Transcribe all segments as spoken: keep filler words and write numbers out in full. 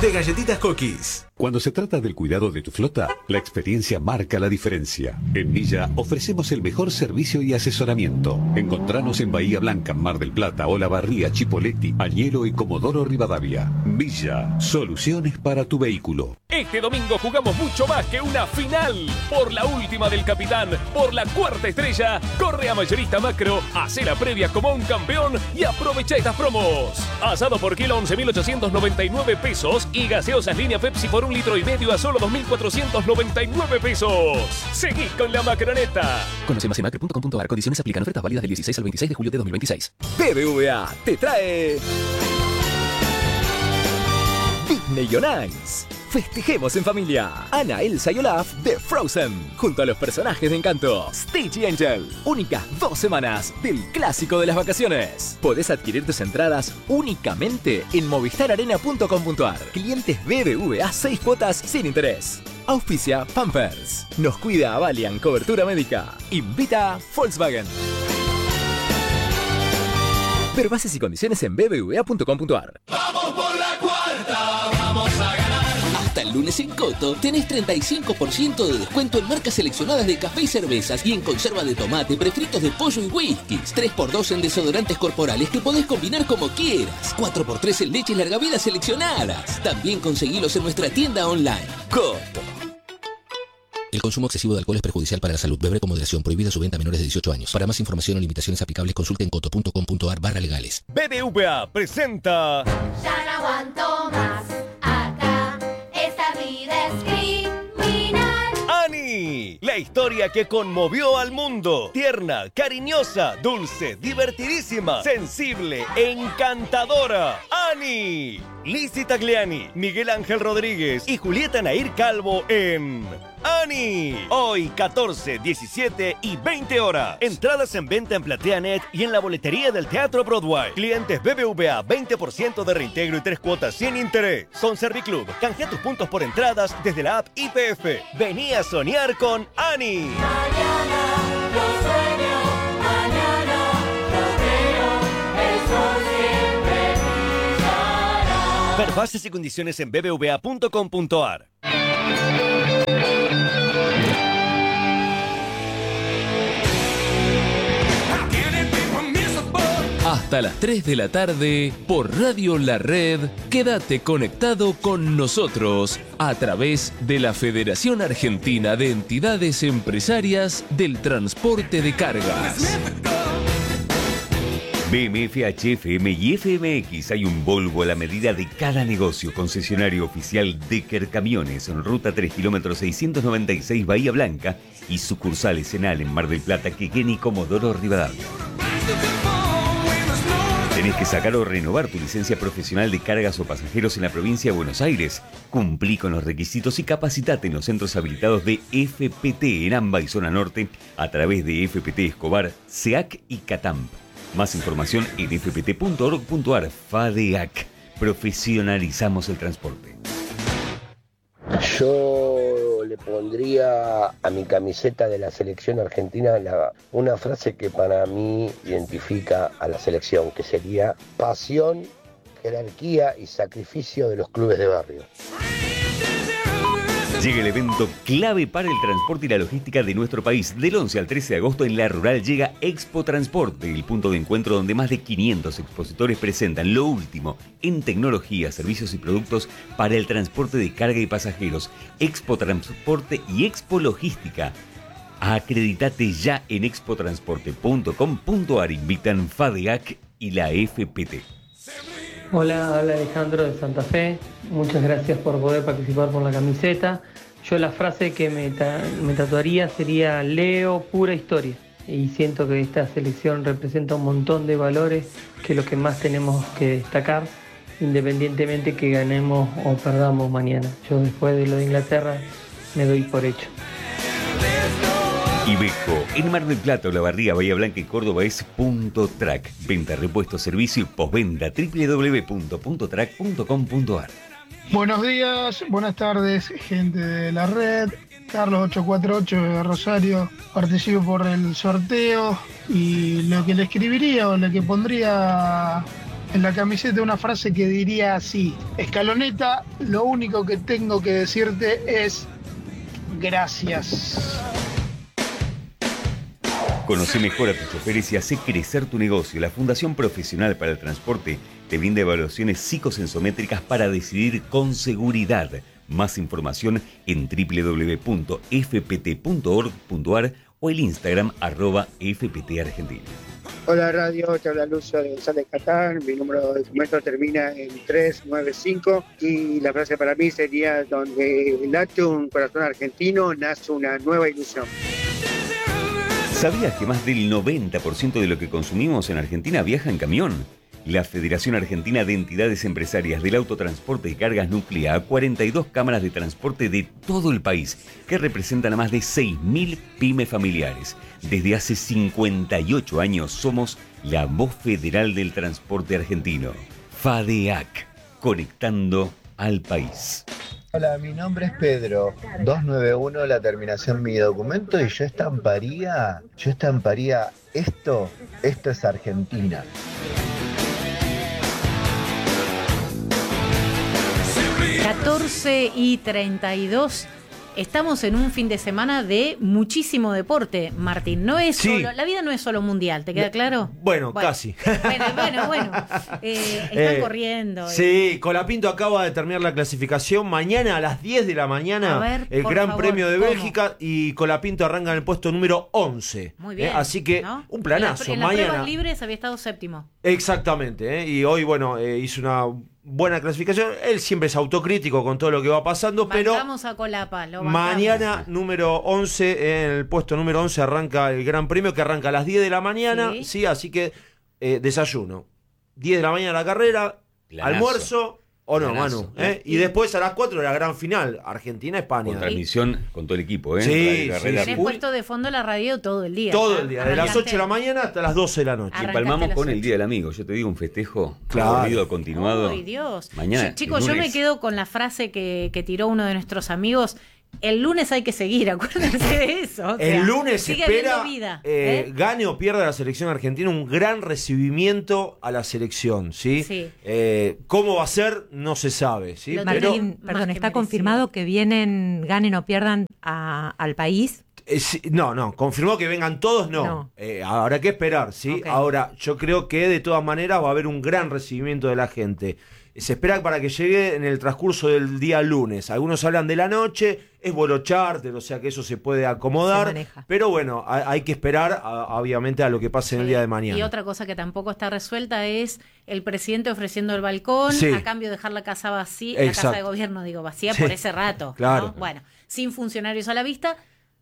de Galletitas Cookies. Cuando se trata del cuidado de tu flota, la experiencia marca la diferencia. En Milla ofrecemos el mejor servicio y asesoramiento. Encontranos en Bahía Blanca, Mar del Plata, Olavarría, Chipoleti, Añelo y Comodoro Rivadavia. Milla, soluciones para tu vehículo. Este domingo jugamos mucho más que una final. Por la última del capitán, por la cuarta estrella, corre a Mayorista Macro, hace la previa como un campeón y aprovecha estas promos. Asado por kilo once mil ochocientos noventa y nueve pesos y gaseosas línea Pepsi por un litro y medio a solo dos mil cuatrocientos noventa y nueve pesos. Seguí con la macroneta. Conoce más en macro punto com punto a r. Condiciones aplican. Ofertas válidas del dieciséis al veintiséis de julio de dos mil veintiséis. B B V A te trae Disney on Ice. Festejemos en familia. Anna, Elsa y Olaf de Frozen, junto a los personajes de Encanto, Stitch y Angel. Únicas dos semanas del clásico de las vacaciones. Podés adquirir tus entradas únicamente en movistar arena punto com punto a r. Clientes B B V A seis cuotas sin interés. Auspicia Pampers. Nos cuida Avalian Cobertura Médica. Invita Volkswagen. Ver bases y condiciones en b b v a punto com punto a r. ¡Vamos por la cuarta! ¡Vamos a ganar! Hasta el lunes en Coto tenés treinta y cinco por ciento de descuento en marcas seleccionadas de café y cervezas y en conserva de tomate, prefritos de pollo y whiskies. tres por dos en desodorantes corporales que podés combinar como quieras. cuatro por tres en leches larga vida seleccionadas. También conseguilos en nuestra tienda online. Coto. El consumo excesivo de alcohol es perjudicial para la salud. Beber con moderación. Prohibida su venta a menores de dieciocho años. Para más información o limitaciones aplicables, consulte en coto punto com punto a r barra legales. B B V A presenta... Ya no aguanto más. Acá esta vida es criminal. ¡Ani! La historia que conmovió al mundo. Tierna, cariñosa, dulce, divertidísima, sensible, encantadora. ¡Ani! Lizzy Tagliani, Miguel Ángel Rodríguez y Julieta Nair Calvo en... ¡Ani! Hoy catorce, diecisiete y veinte horas. Entradas en venta en PlateaNet y en la boletería del Teatro Broadway. Clientes B B V A, veinte por ciento de reintegro y tres cuotas sin interés. Son Serviclub. Canjea tus puntos por entradas desde la app I P F. Vení a soñar con Ani. Mañana lo sueño, mañana lo creo, el sol siempre brillará. Ver bases y condiciones en b b v a punto com punto a r. Hasta las tres de la tarde, por Radio La Red, quédate conectado con nosotros a través de la Federación Argentina de Entidades Empresarias del Transporte de Cargas. B M F, H F M y F M X. Hay un Volvo a la medida de cada negocio. Concesionario oficial Decker Camiones en ruta tres kilómetros seiscientos noventa y seis Bahía Blanca y sucursales en Al en Mar del Plata, Quequén y Comodoro Rivadavia. Tenés que sacar o renovar tu licencia profesional de cargas o pasajeros en la provincia de Buenos Aires. Cumplí con los requisitos y capacitate en los centros habilitados de F P T en AMBA y Zona Norte a través de F P T Escobar, S E A C y CATAMP. Más información en f p t punto org punto a r. FADEAC. Profesionalizamos el transporte. Yo le pondría a mi camiseta de la selección argentina la, una frase que para mí identifica a la selección, que sería pasión, jerarquía y sacrificio de los clubes de barrio. Llega el evento clave para el transporte y la logística de nuestro país. Del once al trece de agosto en La Rural llega Expo Transporte, el punto de encuentro donde más de quinientos expositores presentan lo último en tecnología, servicios y productos para el transporte de carga y pasajeros. Expo Transporte y Expo Logística. Acreditate ya en expo transporte punto com punto a r. Invitan FADEAC y la F P T. Hola, habla Alejandro de Santa Fe. Muchas gracias por poder participar por la camiseta. Yo la frase que me, ta- me tatuaría sería Leo pura historia. Y siento que esta selección representa un montón de valores que es lo que más tenemos que destacar, independientemente que ganemos o perdamos mañana. Yo después de lo de Inglaterra me doy por hecho. Iveco, en Mar del Plata, Olavarría, Bahía Blanca y Córdoba es Punto Track. Venta, repuesto, servicio y postventa. doble u doble u doble u punto punto track punto com punto a r. Buenos días, buenas tardes, gente de la red. Carlos ocho cuatro ocho de Rosario. Participo por el sorteo y lo que le escribiría o lo que pondría en la camiseta una frase que diría así: Escaloneta, lo único que tengo que decirte es gracias. Conoce mejor a tus choferes y hace crecer tu negocio. La Fundación Profesional para el Transporte te brinda evaluaciones psicosensométricas para decidir con seguridad. Más información en doble u doble u doble u punto f p t punto org punto a r o el Instagram arroba F P T Argentina. Hola radio, te habla Lucio de González Catán, mi número de documento termina en tres nueve cinco y la frase para mí sería: donde late un corazón argentino, nace una nueva ilusión. ¿Sabías que más del noventa por ciento de lo que consumimos en Argentina viaja en camión? La Federación Argentina de Entidades Empresarias del Autotransporte y Cargas nuclea a cuarenta y dos cámaras de transporte de todo el país, que representan a más de seis mil pymes familiares. Desde hace cincuenta y ocho años somos la voz federal del transporte argentino. FADEAC, conectando al país. Hola, mi nombre es Pedro, doscientos noventa y uno la terminación mi documento y yo estamparía, yo estamparía esto, esto es Argentina. catorce y treinta y dos. Estamos en un fin de semana de muchísimo deporte, Martín. No es Sí. solo, la vida no es solo mundial, ¿te queda claro? Bueno, casi. Bueno, bueno, bueno. Eh, están Eh, corriendo. Sí, Colapinto acaba de terminar la clasificación. Mañana a las diez de la mañana, A ver, el por Gran favor, Premio de ¿cómo? Bélgica, y Colapinto arranca en el puesto número once. Muy bien. Eh, así que ¿no? un planazo. En, la, en las Mañana. pruebas libres había estado séptimo. Exactamente, ¿eh? Y hoy, bueno, eh, hizo una buena clasificación. Él siempre es autocrítico con todo lo que va pasando, pero Vamos a Colapa, lo bancamos. mañana número once, en el puesto número once arranca el Gran Premio, que arranca a las diez de la mañana, sí, Sí. así que eh, desayuno. diez de la mañana la carrera, Planazo. almuerzo, o no, Planazo. Manu. ¿eh? Y después a las cuatro la gran final, Argentina-España. Con transmisión con todo el equipo, ¿eh? Sí, Radio sí, Carrera sí. Tenés Full. puesto de fondo la radio todo el día. Todo ¿no? el día, de las Arrancaste- ocho de la mañana hasta las doce de la noche. Y Arrancaste empalmamos a las con el ocho. Día del Amigo. Yo te digo, un festejo Claro. corrido, continuado. Ay, Dios. Mañana, Yo- chicos, el yo me lunes. quedo con la frase que, que tiró uno de nuestros amigos. El lunes hay que seguir, acuérdense de eso. o sea, El lunes sigue espera, habiendo vida, eh, ¿eh? gane o pierda la selección argentina, un gran recibimiento a la selección, ¿sí? Sí. Eh, ¿Cómo va a ser? No se sabe, ¿sí? Lo Pero Martín, Más perdón, que ¿está merecido. confirmado que vienen, ganen o pierdan a- al país? eh, sí, no, no, confirmó que vengan todos, no. No. Eh, habrá que esperar, ¿sí? Ok. Ahora, yo creo que de todas maneras va a haber un gran recibimiento de la gente. Se espera para que llegue en el transcurso del día lunes. Algunos hablan de la noche, es vuelo charter, o sea que eso se puede Se acomodar. maneja. Pero bueno, hay, hay que esperar, a- obviamente, a lo que pase en el día de mañana. Y otra cosa que tampoco está resuelta es el presidente ofreciendo el balcón Sí. a cambio de dejar la casa vacía, la Exacto. casa de gobierno, digo, vacía Sí. por ese rato. Claro. ¿no? Bueno, sin funcionarios a la vista,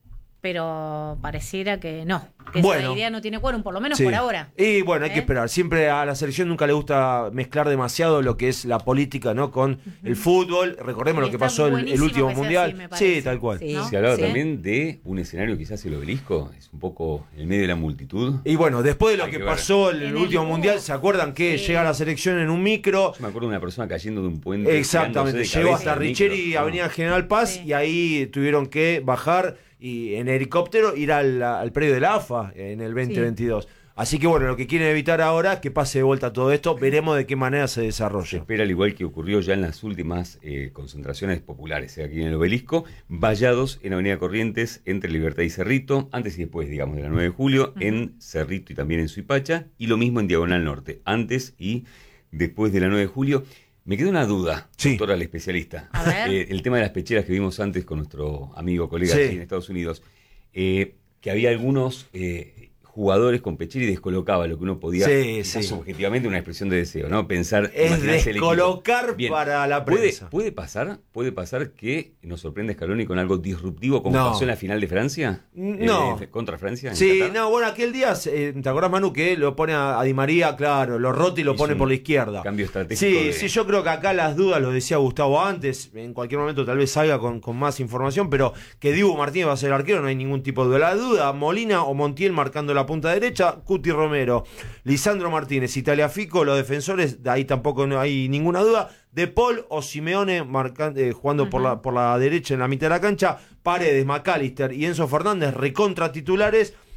pero pareciera que no, que Bueno. esa idea no tiene quórum, por lo menos Sí. por ahora. Y bueno, hay que ¿Eh? esperar. Siempre a la selección nunca le gusta mezclar demasiado lo que es la política, ¿no? Con el fútbol. Recordemos Y lo que está pasó el, el buenísimo último que sea mundial. así, me parece. Sí, tal cual. Sí. ¿No? Se hablaba Sí. también de un escenario, quizás el obelisco, es un poco en medio de la multitud. Y bueno, después de lo Hay que, que ver. pasó el, En el último U. mundial, ¿se acuerdan que Sí. llega la selección en un micro? Yo me acuerdo de una persona cayendo de un puente. Exactamente, tirándose de llegó cabeza hasta al Richeri micro. y No. Avenida General Paz Sí. y ahí tuvieron que bajar y en helicóptero ir al, al predio de la A F A en el veinte veintidós. Así que bueno, lo que quieren evitar ahora es que pase de vuelta todo esto. Veremos de qué manera se Se desarrolla. espera, al igual que ocurrió ya en las últimas eh, concentraciones populares, eh, aquí en el obelisco, vallados en Avenida Corrientes entre Libertad y Cerrito, antes y después, digamos, de la nueve de julio, en Cerrito y también en Suipacha, y lo mismo en Diagonal Norte, antes y después de la nueve de julio. Me queda una duda, Sí. doctora, la especialista. A ver. Eh, el tema de las pecheras que vimos antes con nuestro amigo, colega Sí. aquí en Estados Unidos, eh, que había algunos eh, jugadores con pechera y descolocaba lo que uno podía, Sí, quizás sí. subjetivamente una expresión de deseo, ¿no? Pensar, Es imaginarse el equipo. descolocar Bien. para la ¿Puede, prensa. puede pasar, puede pasar que nos sorprenda Scaloni con algo disruptivo como No. pasó en la final de Francia, No. Eh, contra Francia. en Sí, Qatar? no, bueno, aquel día, eh, ¿te acordás, Manu, que lo pone a, a Di María, claro, lo rota y lo Hizo pone un por la izquierda? Cambio estratégico. Sí, de- sí, yo creo que acá las dudas, lo decía Gustavo antes, en cualquier momento tal vez salga con, con más información, pero que Dibu Martínez va a ser el arquero, no hay ningún tipo de la duda. Molina o Montiel marcando la punta derecha, Cuti Romero, Lisandro Martínez y Tagliafico, los defensores, de ahí tampoco no hay ninguna duda. De Paul o Simeone marca- eh, jugando por, la, por la derecha en la mitad de la cancha, Paredes, McAllister y Enzo Fernández recontra titulares.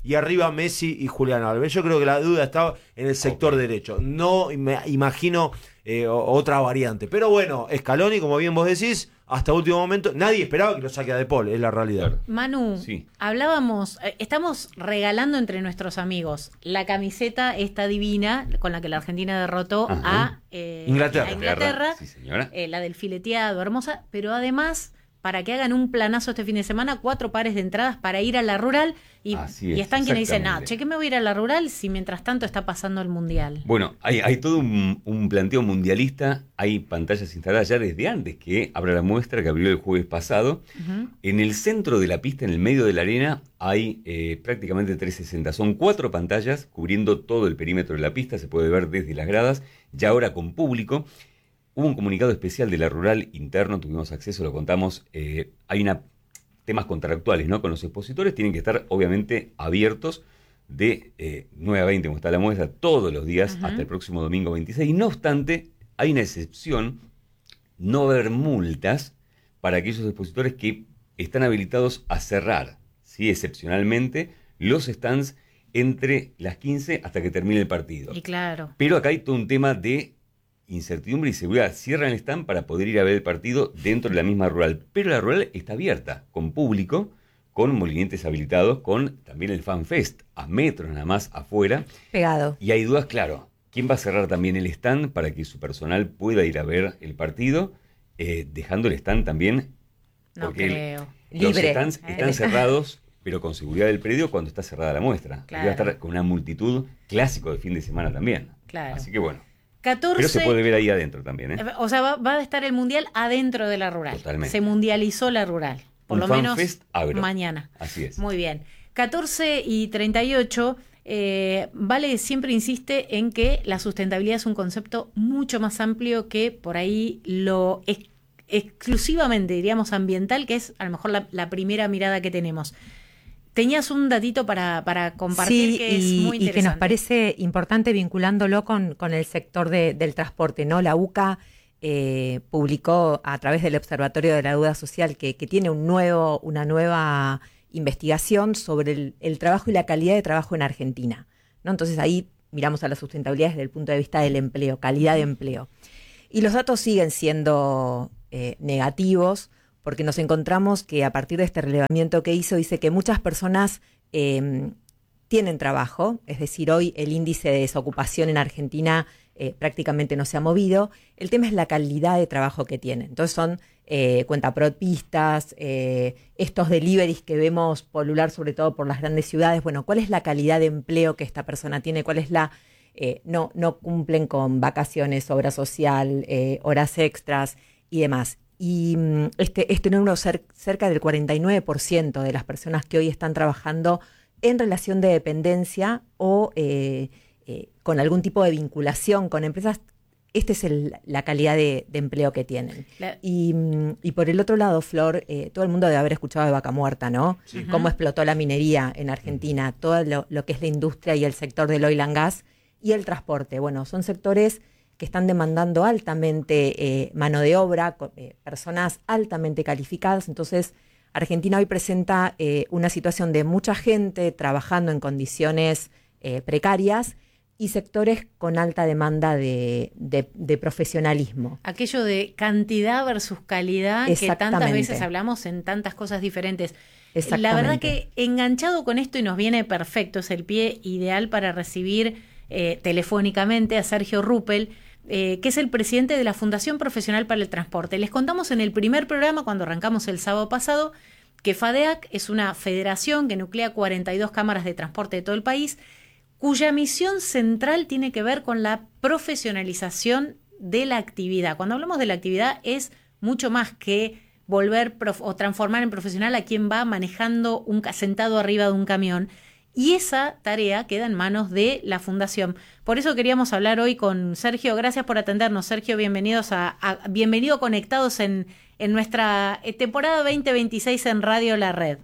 y arriba Messi y Julián Álvarez. Yo creo que la duda está en el sector okay. derecho. No me imagino eh, otra variante. Pero bueno, Scaloni, como bien vos decís, hasta último momento, nadie esperaba que lo saque a De Paul, es la realidad. Manu, sí. hablábamos, eh, estamos regalando entre nuestros amigos la camiseta esta divina con la que la Argentina derrotó Ajá. a eh, Inglaterra, a Inglaterra sí, señora. Eh, la del fileteado, hermosa, pero además, para que hagan un planazo este fin de semana, cuatro pares de entradas para ir a la rural y, es, y están quienes dicen, no, che, ¿qué me voy a ir a la rural si mientras tanto está pasando el Mundial? Bueno, hay, hay todo un, un planteo mundialista, hay pantallas instaladas ya desde antes que abra la muestra, que abrió el jueves pasado. Uh-huh. En el centro de la pista, en el medio de la arena, hay eh, prácticamente trescientos sesenta. Son cuatro pantallas cubriendo todo el perímetro de la pista, se puede ver desde las gradas, ya ahora con público. Hubo un comunicado especial de la rural interno, tuvimos acceso, lo contamos, eh, hay una temas contractuales, ¿no? Con los expositores tienen que estar obviamente abiertos de eh, nueve a veinte, como está la muestra, todos los días uh-huh. hasta el próximo domingo veintiséis. No obstante, hay una excepción, no va a haber multas para aquellos expositores que están habilitados a cerrar, ¿sí? Excepcionalmente, los stands entre las quince hasta que termine el partido. Y claro. Pero acá hay todo un tema de incertidumbre y seguridad. Cierran el stand para poder ir a ver el partido dentro de la misma rural. Pero la rural está abierta, con público, con molinetes habilitados, con también el Fan Fest, a metros nada más afuera. Pegado. Y hay dudas, claro. ¿Quién va a cerrar también el stand para que su personal pueda ir a ver el partido? Eh, dejando el stand también. No creo. El, los Libre. stands eh. están cerrados, pero con seguridad del predio cuando está cerrada la muestra. Claro. Va a estar con una multitud clásico de fin de semana también. Claro. Así que bueno. catorce Pero se puede ver ahí adentro también, ¿eh? O sea, va, va a estar el Mundial adentro de la rural. Totalmente. Se mundializó la rural. Por Un lo Fan menos Fest agro. mañana. Así es. Muy bien. catorce y treinta y ocho, eh, Vale siempre insiste en que la sustentabilidad es un concepto mucho más amplio que por ahí lo ex- exclusivamente, diríamos, ambiental, que es a lo mejor la, la primera mirada que tenemos. Tenías un datito para, para compartir sí, que y, es muy interesante. y que nos parece importante vinculándolo con, con el sector de, del transporte, ¿no? La U C A eh, publicó a través del Observatorio de la Deuda Social que, que tiene un nuevo, una nueva investigación sobre el, el trabajo y la calidad de trabajo en Argentina, ¿no? Entonces ahí miramos a la sustentabilidad desde el punto de vista del empleo, calidad de empleo. Y los datos siguen siendo eh, negativos, porque nos encontramos que a partir de este relevamiento que hizo, dice que muchas personas eh, tienen trabajo, es decir, hoy el índice de desocupación en Argentina eh, prácticamente no se ha movido. El tema es la calidad de trabajo que tienen. Entonces son eh, cuentapropistas, eh, estos deliveries que vemos polular sobre todo por las grandes ciudades. Bueno, ¿cuál es la calidad de empleo que esta persona tiene? ¿Cuál es la...? Eh, no, no cumplen con vacaciones, obra social, eh, horas extras y demás. Y este, este número, cer- cerca del cuarenta y nueve por ciento de las personas que hoy están trabajando en relación de dependencia o eh, eh, con algún tipo de vinculación con empresas, esta es el, la calidad de, de empleo que tienen. La... Y, y por el otro lado, Flor, eh, todo el mundo debe haber escuchado de Vaca Muerta, ¿no? Sí. Cómo explotó la minería en Argentina, todo lo, lo que es la industria y el sector del oil and gas y el transporte. Bueno, son sectores que están demandando altamente eh, mano de obra, eh, personas altamente calificadas. Entonces, Argentina hoy presenta eh, una situación de mucha gente trabajando en condiciones eh, precarias y sectores con alta demanda de, de, de profesionalismo. Aquello de cantidad versus calidad que tantas veces hablamos en tantas cosas diferentes. La verdad que enganchado con esto y nos viene perfecto, es el pie ideal para recibir eh, telefónicamente a Sergio Ruppel, Eh, que es el presidente de la Fundación Profesional para el Transporte. Les contamos en el primer programa, cuando arrancamos el sábado pasado, que FADEAC es una federación que nuclea cuarenta y dos cámaras de transporte de todo el país, cuya misión central tiene que ver con la profesionalización de la actividad. Cuando hablamos de la actividad es mucho más que volver prof- o transformar en profesional a quien va manejando un sentado arriba de un camión. Y esa tarea queda en manos de la Fundación. Por eso queríamos hablar hoy con Sergio. Gracias por atendernos, Sergio. Bienvenidos a, a bienvenido conectados en, en nuestra temporada veinte veintiséis en Radio La Red.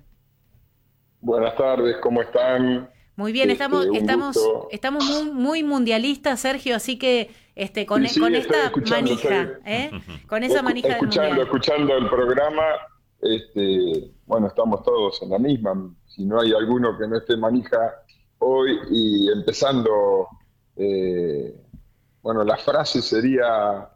Buenas tardes, ¿cómo están? Muy bien, este, estamos estamos estamos muy, muy mundialistas, Sergio, así que este con, sí, sí, con esta manija, ¿eh? con esa manija escuchando, del mundial. Escuchando el programa este, bueno, estamos todos en la misma. Si no hay alguno que no esté manija hoy, y empezando, eh, bueno, la frase sería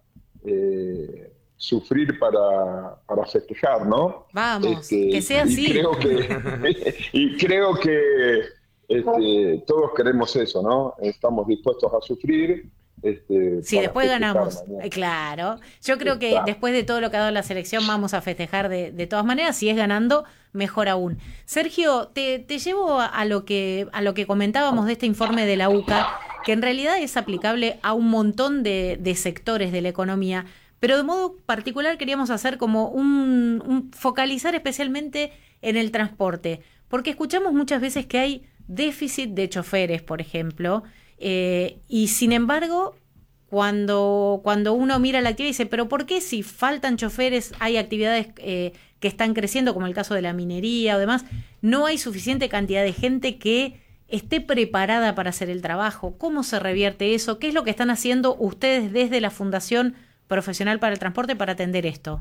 eh, sufrir para, para festejar, ¿no? Vamos, este, que sea y así. Creo que, y creo que este, todos queremos eso, ¿no? Estamos dispuestos a sufrir. Este, si después ganamos, mañana. Claro. Yo creo que Exacto. Después de todo lo que ha dado la selección vamos a festejar de, de todas maneras. Si es ganando, mejor aún. Sergio, te, te llevo a, a lo que a lo que comentábamos de este informe de la U C A, que en realidad es aplicable a un montón de, de sectores de la economía, pero de modo particular queríamos hacer como un, un focalizar especialmente en el transporte, porque escuchamos muchas veces que hay déficit de choferes, por ejemplo. Eh, y sin embargo, cuando, cuando uno mira la actividad y dice, pero ¿por qué si faltan choferes, hay actividades eh, que están creciendo, como el caso de la minería o demás, no hay suficiente cantidad de gente que esté preparada para hacer el trabajo? ¿Cómo se revierte eso? ¿Qué es lo que están haciendo ustedes desde la Fundación Profesional para el Transporte para atender esto?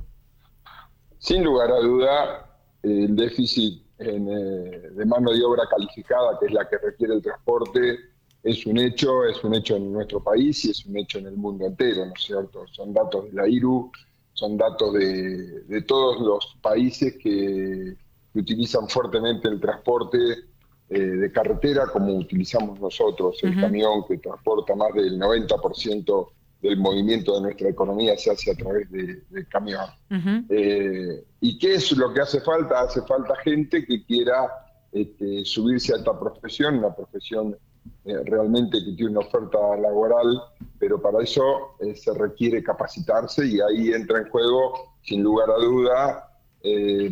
Sin lugar a duda, el déficit en, eh, de mano de obra calificada, que es la que requiere el transporte, es un hecho, es un hecho en nuestro país y es un hecho en el mundo entero, ¿no es cierto? Son datos de la I R U, son datos de, de todos los países que, que utilizan fuertemente el transporte eh, de carretera, como utilizamos nosotros. El uh-huh. camión, que transporta más del noventa por ciento del movimiento de nuestra economía, se hace a través de, del camión. Uh-huh. Eh, ¿Y qué es lo que hace falta? Hace falta gente que quiera este, subirse a esta profesión, una profesión Eh, realmente que tiene una oferta laboral, pero para eso eh, se requiere capacitarse, y ahí entra en juego, sin lugar a duda, eh,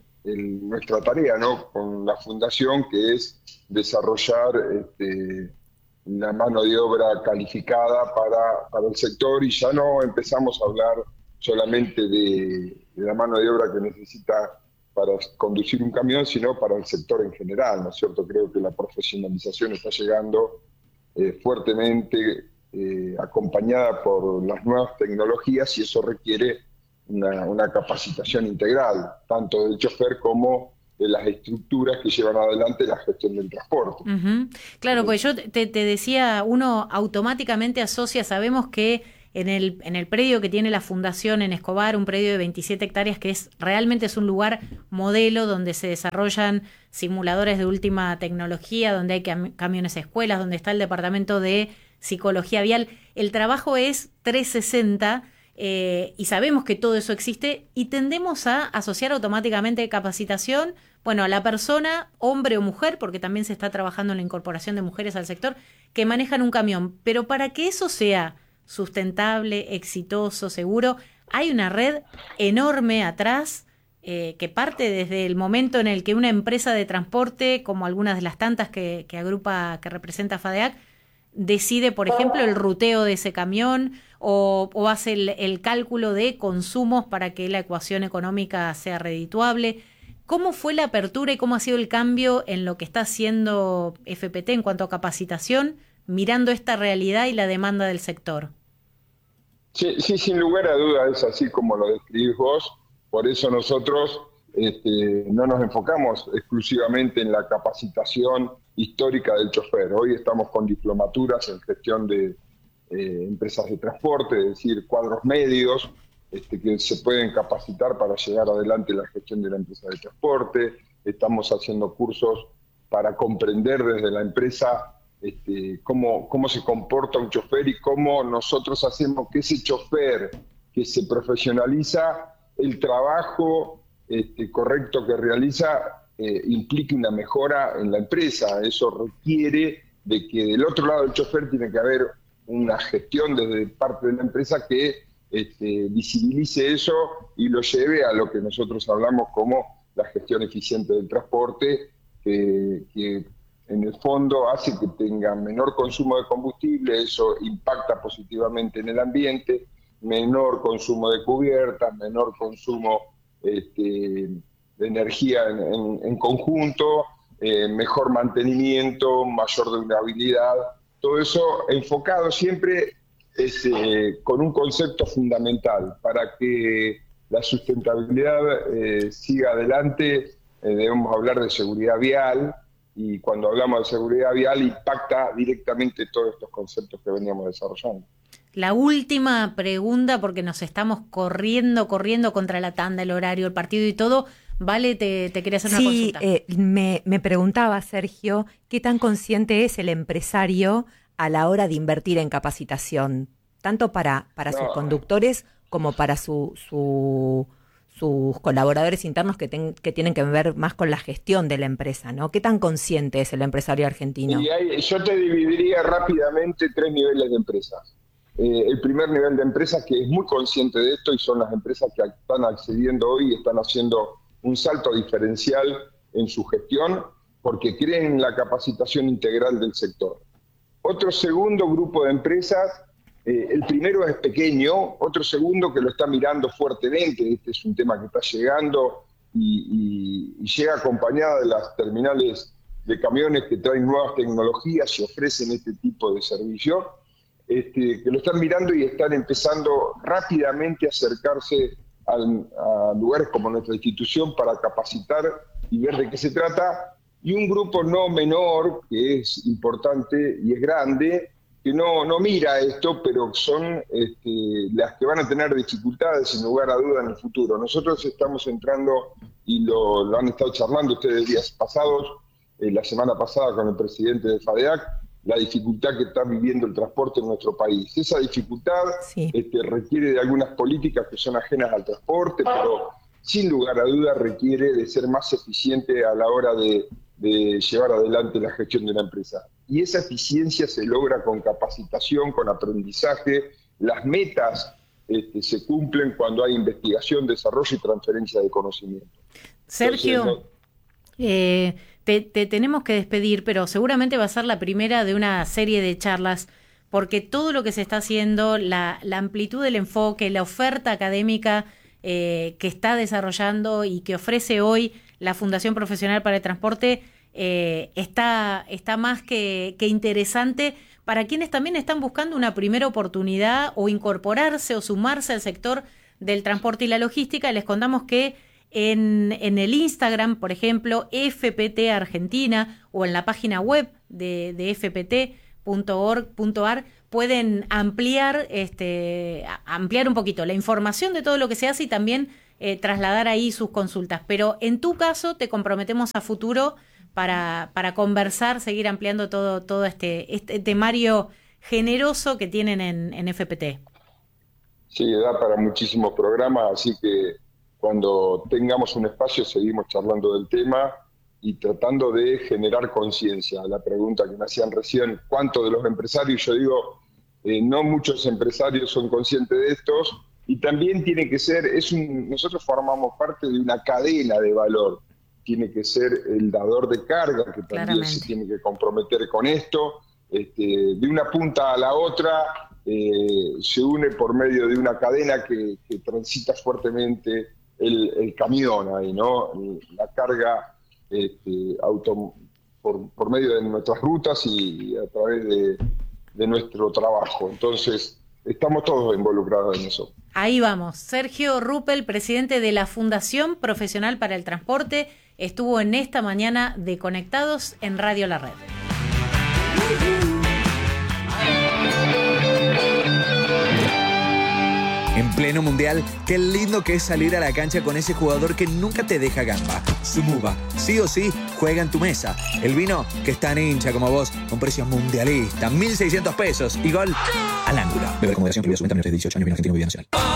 el, nuestra tarea, ¿no? Con la Fundación, que es desarrollar este, la mano de obra calificada para, para el sector, y ya no empezamos a hablar solamente de, de la mano de obra que necesita para conducir un camión, sino para el sector en general, ¿no es cierto? Creo que la profesionalización está llegando eh, fuertemente, eh, acompañada por las nuevas tecnologías, y eso requiere una, una capacitación integral, tanto del chofer como de las estructuras que llevan adelante la gestión del transporte. Uh-huh. Claro, pues yo te, te decía, uno automáticamente asocia, sabemos que En el, en el predio que tiene la Fundación en Escobar, un predio de veintisiete hectáreas, que es realmente es un lugar modelo donde se desarrollan simuladores de última tecnología, donde hay cam- camiones escuelas, donde está el departamento de psicología vial. El trabajo es trescientos sesenta eh, y sabemos que todo eso existe, y tendemos a asociar automáticamente capacitación, bueno, a la persona, hombre o mujer, porque también se está trabajando en la incorporación de mujeres al sector, que manejan un camión. Pero para que eso sea sustentable, exitoso, seguro, hay una red enorme atrás eh, que parte desde el momento en el que una empresa de transporte, como algunas de las tantas que, que agrupa, que representa FADEAC, decide, por ejemplo, el ruteo de ese camión o, o hace el, el cálculo de consumos para que la ecuación económica sea redituable. ¿Cómo fue la apertura y cómo ha sido el cambio en lo que está haciendo F P T en cuanto a capacitación, mirando esta realidad y la demanda del sector? Sí, sí, sin lugar a dudas es así como lo describís vos. Por eso nosotros este, no nos enfocamos exclusivamente en la capacitación histórica del chofer. Hoy estamos con diplomaturas en gestión de eh, empresas de transporte, es decir, cuadros medios este, que se pueden capacitar para llegar adelante la gestión de la empresa de transporte. Estamos haciendo cursos para comprender desde la empresa Este, cómo, cómo se comporta un chofer y cómo nosotros hacemos que ese chofer que se profesionaliza, el trabajo este, correcto que realiza eh, implique una mejora en la empresa. Eso requiere de que del otro lado del chofer tiene que haber una gestión desde parte de la empresa que este, visibilice eso y lo lleve a lo que nosotros hablamos como la gestión eficiente del transporte, que, que en el fondo hace que tenga menor consumo de combustible, eso impacta positivamente en el ambiente, menor consumo de cubiertas, menor consumo este, de energía en, en, en conjunto, eh, mejor mantenimiento, mayor durabilidad, todo eso enfocado siempre es, eh, con un concepto fundamental, para que la sustentabilidad eh, siga adelante, eh, debemos hablar de seguridad vial, y cuando hablamos de seguridad vial impacta directamente todos estos conceptos que veníamos desarrollando. La última pregunta, porque nos estamos corriendo, corriendo contra la tanda, el horario, el partido y todo. Vale, te, te quería hacer una sí, consulta. Sí, eh, me, me preguntaba, Sergio, ¿qué tan consciente es el empresario a la hora de invertir en capacitación? Tanto para, para no. sus conductores como para su, su, sus colaboradores internos que, ten, que tienen que ver más con la gestión de la empresa, ¿no? ¿Qué tan consciente es el empresario argentino? Y hay, yo te dividiría rápidamente tres niveles de empresas. Eh, el primer nivel de empresas que es muy consciente de esto y son las empresas que están accediendo hoy y están haciendo un salto diferencial en su gestión porque creen en la capacitación integral del sector. Otro segundo grupo de empresas, eh, el primero es pequeño, otro segundo que lo está mirando fuertemente, este es un tema que está llegando y, y, y llega acompañada de las terminales de camiones que traen nuevas tecnologías y ofrecen este tipo de servicio, este, que lo están mirando y están empezando rápidamente a acercarse al, a lugares como nuestra institución para capacitar y ver de qué se trata. Y un grupo no menor, que es importante y es grande, que no, no mira esto, pero son este, las que van a tener dificultades, sin lugar a duda, en el futuro. Nosotros estamos entrando, y lo, lo han estado charlando ustedes días pasados, eh, la semana pasada con el presidente de FADEAC, la dificultad que está viviendo el transporte en nuestro país. Esa dificultad sí. este, requiere de algunas políticas que son ajenas al transporte, pero sin lugar a duda requiere de ser más eficiente a la hora de, de llevar adelante la gestión de una empresa. Y esa eficiencia se logra con capacitación, con aprendizaje. Las metas este, se cumplen cuando hay investigación, desarrollo y transferencia de conocimiento. Sergio, Entonces, no... eh, te, te tenemos que despedir, pero seguramente va a ser la primera de una serie de charlas, porque todo lo que se está haciendo, la, la amplitud del enfoque, la oferta académica eh, que está desarrollando y que ofrece hoy la Fundación Profesional para el Transporte, eh, está, está más que, que interesante para quienes también están buscando una primera oportunidad o incorporarse o sumarse al sector del transporte y la logística. Les contamos que en, en el Instagram, por ejemplo, F P T Argentina, o en la página web de, de f p t punto org punto a r, pueden ampliar, este, ampliar un poquito la información de todo lo que se hace y también eh, trasladar ahí sus consultas. Pero en tu caso te comprometemos a futuro para, para conversar, seguir ampliando todo, todo este, este temario generoso que tienen en, en F P T. Sí, da para muchísimos programas, así que cuando tengamos un espacio seguimos charlando del tema y tratando de generar conciencia. La pregunta que me hacían recién, ¿cuántos de los empresarios? Yo digo, eh, no muchos empresarios son conscientes de estos, y también tiene que ser, es un, nosotros formamos parte de una cadena de valor, tiene que ser el dador de carga, que también Claramente. se tiene que comprometer con esto, este, de una punta a la otra, eh, se une por medio de una cadena que, que transita fuertemente el, el camión ahí, ¿no? La carga Este, auto, por, por medio de nuestras rutas y a través de, de nuestro trabajo. Entonces, estamos todos involucrados en eso. Ahí vamos. Sergio Ruppel, presidente de la Fundación Profesional para el Transporte, estuvo en esta mañana de Conectados en Radio La Red. En pleno mundial, qué lindo que es salir a la cancha con ese jugador que nunca te deja gamba. Sumuba, sí o sí, juega en tu mesa. El vino que es tan hincha como vos, con precios mundialistas, mil seiscientos pesos y gol al ángulo. Beber con moderación, prohibida su venta a menores de dieciocho años, vino argentino, bebida nacional.